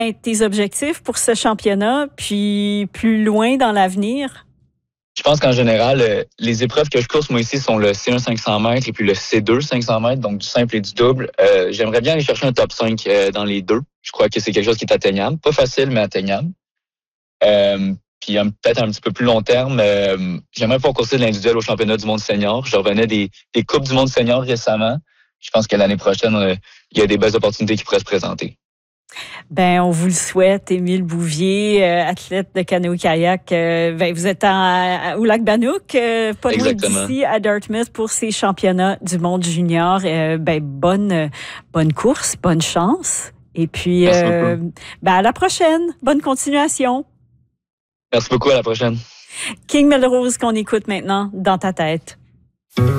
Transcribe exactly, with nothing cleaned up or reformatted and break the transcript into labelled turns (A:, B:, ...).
A: tes objectifs pour ce championnat, puis plus loin dans l'avenir?
B: Je pense qu'en général, euh, les épreuves que je course, moi ici, sont le C un cinq cents mètres et puis le C deux cinq cents mètres, donc du simple et du double. Euh, j'aimerais bien aller chercher un top cinq euh, dans les deux. Je crois que c'est quelque chose qui est atteignable. Pas facile, mais atteignable. Euh, puis um, peut-être un petit peu plus long terme, euh, j'aimerais pouvoir courser de l'individuel au championnat du monde senior. Je revenais des, des Coupes du monde senior récemment. Je pense que l'année prochaine, euh, il y a des belles opportunités qui pourraient se présenter.
A: Ben, on vous le souhaite, Émile Bouvier, euh, athlète de canoë-kayak. Euh, ben, vous êtes en, à, au lac Banook, euh, pas loin d'ici, à Dartmouth, pour ces championnats du monde junior. Euh, ben, bonne, bonne course, bonne chance. Et puis, euh, ben, à la prochaine. Bonne continuation.
B: Merci beaucoup, à la prochaine.
A: King Melrose qu'on écoute maintenant, Dans ta tête.